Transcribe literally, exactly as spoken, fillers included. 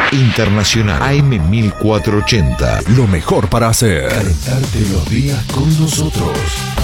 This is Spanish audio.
Internacional A M mil cuatrocientos ochenta. Lo mejor para hacer. Calentarte los días con nosotros.